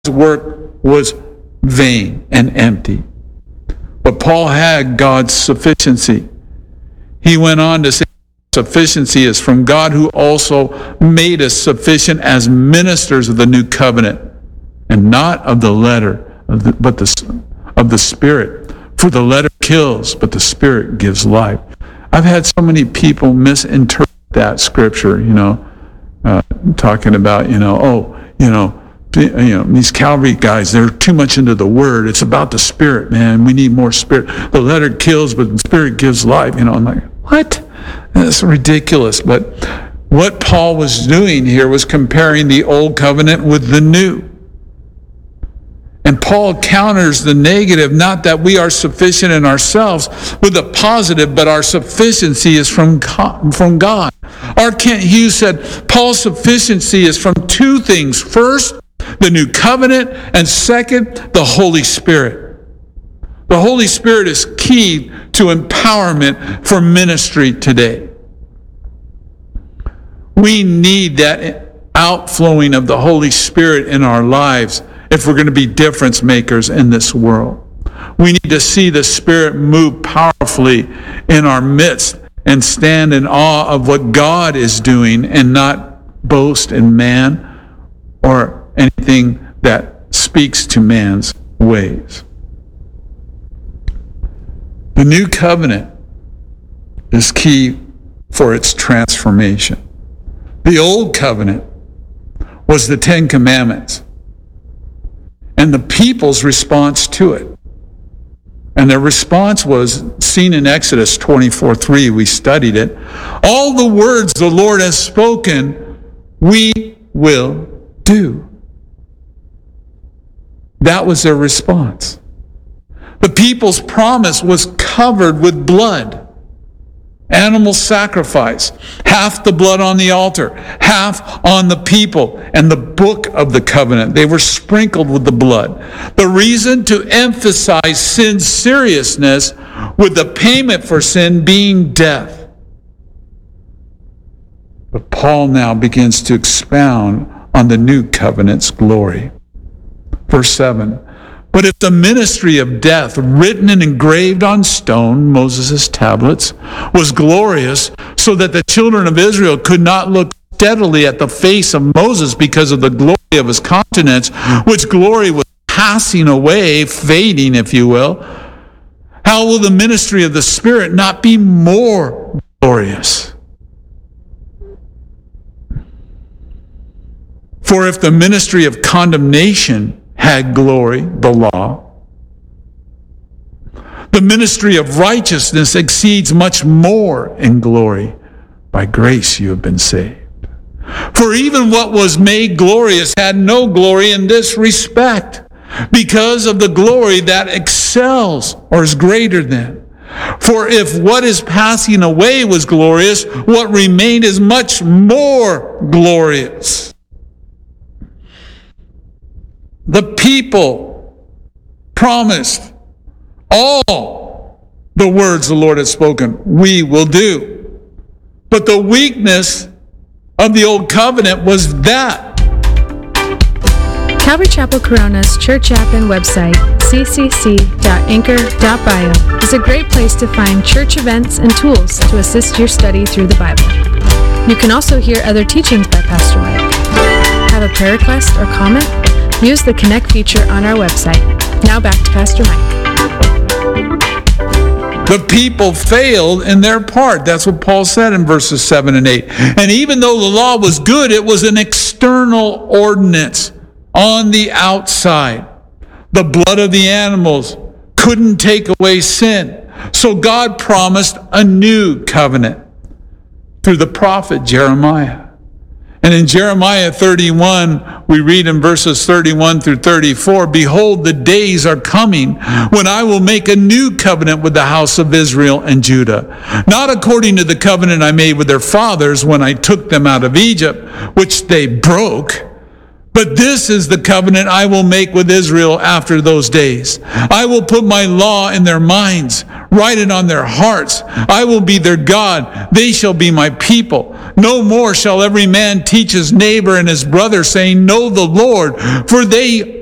work was vain and empty. But Paul had God's sufficiency. He went on to say, sufficiency is from God, who also made us sufficient as ministers of the new covenant, and not of the letter, but of the Spirit. For the letter kills, but the Spirit gives life. I've had so many people misinterpret that scripture, talking about, these Calvary guys, they're too much into the Word. It's about the Spirit, man. We need more Spirit. The letter kills, but the Spirit gives life. I'm like, what? That's ridiculous. But what Paul was doing here was comparing the old covenant with the new. And Paul counters the negative, not that we are sufficient in ourselves, with the positive, but our sufficiency is from God. R. Kent Hughes said, Paul's sufficiency is from two things. First, the new covenant, and second, the Holy Spirit. The Holy Spirit is key to empowerment for ministry today. We need that outflowing of the Holy Spirit in our lives if we're going to be difference makers in this world. We need to see the Spirit move powerfully in our midst and stand in awe of what God is doing and not boast in man or anything that speaks to man's ways. The new covenant is key for its transformation. The old covenant was the Ten Commandments and the people's response to it. And their response was seen in Exodus 24:3. We studied it. All the words the Lord has spoken, we will do. That was their response. The people's promise was covered with blood. Animal sacrifice. Half the blood on the altar, half on the people and the book of the covenant. They were sprinkled with the blood. The reason to emphasize sin's seriousness, with the payment for sin being death. But Paul now begins to expound on the new covenant's glory. Verse 7. But if the ministry of death, written and engraved on stone, Moses' tablets, was glorious, so that the children of Israel could not look steadily at the face of Moses because of the glory of his countenance, which glory was passing away, fading, if you will, how will the ministry of the Spirit not be more glorious? For if the ministry of condemnation had glory, the law, the ministry of righteousness exceeds much more in glory. By grace you have been saved. For even what was made glorious had no glory in this respect, because of the glory that excels or is greater than. For if what is passing away was glorious, what remained is much more glorious. The people promised all the words the Lord has spoken, we will do. But the weakness of the old covenant was that. Calvary Chapel Corona's church app and website, ccc.anchor.bio, is a great place to find church events and tools to assist your study through the Bible. You can also hear other teachings by Pastor Mike. Have a prayer request or comment? Use the Connect feature on our website. Now back to Pastor Mike. The people failed in their part. That's what Paul said in verses 7 and 8. And even though the law was good, it was an external ordinance on the outside. The blood of the animals couldn't take away sin. So God promised a new covenant through the prophet Jeremiah. And in Jeremiah 31, we read in verses 31 through 34, behold, the days are coming when I will make a new covenant with the house of Israel and Judah, not according to the covenant I made with their fathers when I took them out of Egypt, which they broke. But this is the covenant I will make with Israel after those days. I will put my law in their minds, write it on their hearts. I will be their God. They shall be my people. No more shall every man teach his neighbor and his brother, saying, know the Lord, for they